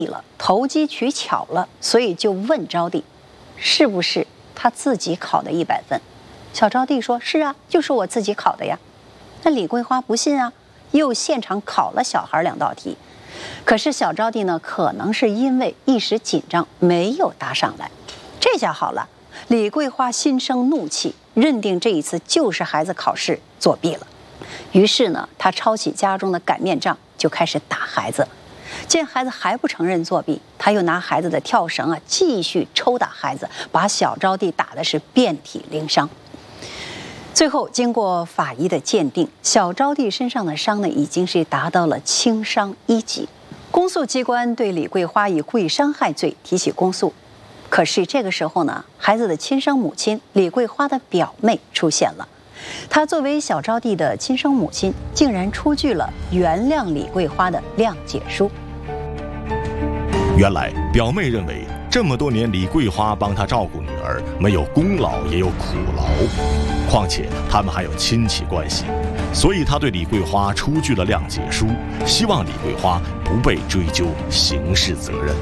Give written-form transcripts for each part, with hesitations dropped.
了，投机取巧了，所以就问招娣，是不是他自己考的100分？小招娣说：“是啊，就是我自己考的呀。”那李桂花不信啊，又现场考了小孩2道题。可是小招娣呢，可能是因为一时紧张，没有答上来。这下好了，李桂花心生怒气，认定这一次就是孩子考试作弊了。于是呢，他抄起家中的擀面杖，就开始打孩子。见孩子还不承认作弊，他又拿孩子的跳绳继续抽打孩子，把小招娣打的是遍体鳞伤。最后经过法医的鉴定，小招娣身上的伤呢，已经是达到了轻伤1级。公诉机关对李桂花以故意伤害罪提起公诉。可是这个时候呢，孩子的亲生母亲李桂花的表妹出现了。她作为小招娣的亲生母亲，竟然出具了原谅李桂花的谅解书。 原来表妹认为，这么多年李桂花帮她照顾女儿，没有功劳也有苦劳，况且他们还有亲戚关系，所以她对李桂花出具了谅解书，希望李桂花不被追究刑事责任。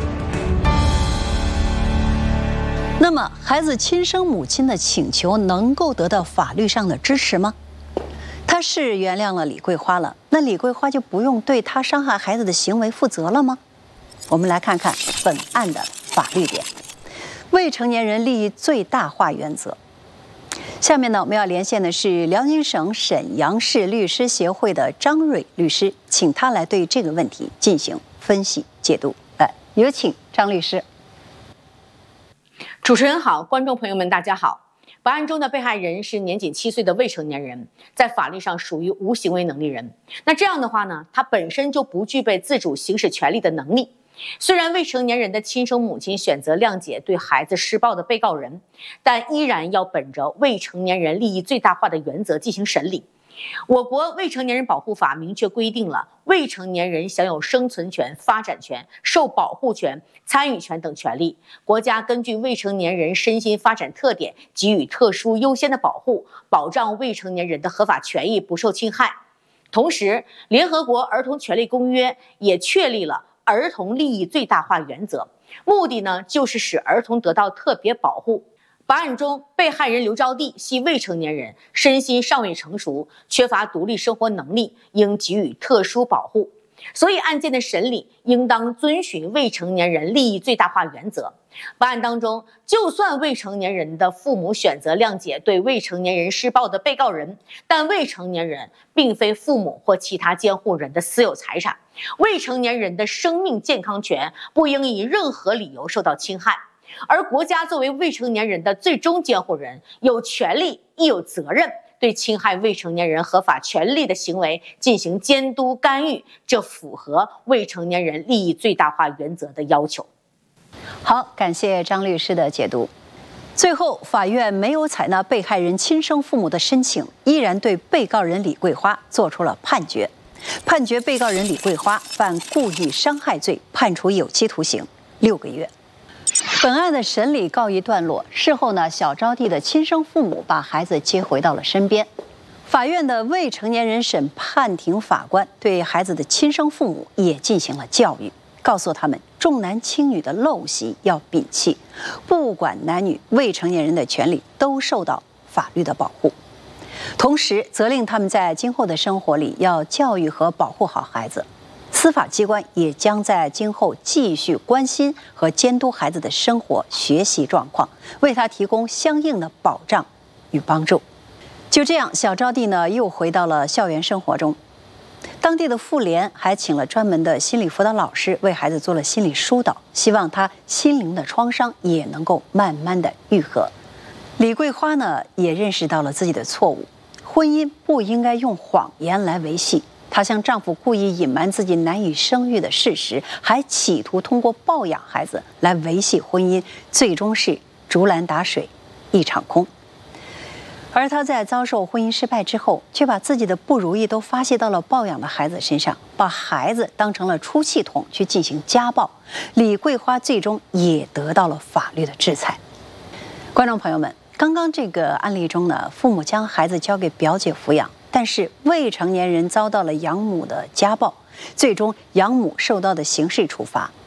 那么，孩子亲生母亲的请求能够得到法律上的支持吗？他是原谅了李桂花了，那李桂花就不用对他伤害孩子的行为负责了吗？我们来看看本案的法律点：未成年人利益最大化原则。下面呢，我们要连线的是辽宁省沈阳市律师协会的张蕊律师，请他来对这个问题进行分析解读。有请张律师。 主持人好，观众朋友们大家好。本案中的被害人是年仅7岁的未成年人，在法律上属于无行为能力人。那这样的话呢，他本身就不具备自主行使权利的能力。虽然未成年人的亲生母亲选择谅解对孩子施暴的被告人，但依然要本着未成年人利益最大化的原则进行审理。我国未成年人保护法明确规定了未成年人享有生存权、发展权、受保护权、参与权等权利。国家根据未成年人身心发展特点，给予特殊优先的保护，保障未成年人的合法权益不受侵害。同时，联合国儿童权利公约也确立了儿童利益最大化原则，目的呢，就是使儿童得到特别保护。本案中，被害人刘招娣系未成年人，身心尚未成熟，缺乏独立生活能力，应给予特殊保护。所以案件的审理应当遵循未成年人利益最大化原则。本案当中，就算未成年人的父母选择谅解对未成年人施暴的被告人，但未成年人并非父母或其他监护人的私有财产，未成年人的生命健康权不应以任何理由受到侵害。而国家作为未成年人的最终监护人，有权利亦有责任对侵害未成年人合法权利的行为进行监督干预，这符合未成年人利益最大化原则的要求。 好，感谢张律师的解读。最后，法院没有采纳被害人亲生父母的申请，依然对被告人李桂花作出了判决，判决被告人李桂花犯故意伤害罪，判处有期徒刑6个月。本案的审理告一段落，事后呢，小招娣的亲生父母把孩子接回到了身边。法院的未成年人审判庭法官对孩子的亲生父母也进行了教育，告诉他们重男轻女的陋习要摒弃，不管男女，未成年人的权利都受到法律的保护。同时，责令他们在今后的生活里要教育和保护好孩子。司法机关也将在今后继续关心和监督孩子的生活、学习状况，为他提供相应的保障与帮助。就这样，小招娣呢又回到了校园生活中。当地的妇联还请了专门的心理辅导老师为孩子做了心理疏导，希望他心灵的创伤也能够慢慢的愈合。李桂花呢也认识到了自己的错误，婚姻不应该用谎言来维系。她向丈夫故意隐瞒自己难以生育的事实，还企图通过抱养孩子来维系婚姻，最终是竹篮打水一场空。而她在遭受婚姻失败之后，却把自己的不如意都发泄到了抱养的孩子身上，把孩子当成了出气筒去进行家暴。李桂花最终也得到了法律的制裁。观众朋友们，刚刚这个案例中呢，父母将孩子交给表姐抚养，但是未成年人遭到了养母的家暴，最终养母受到的刑事处罚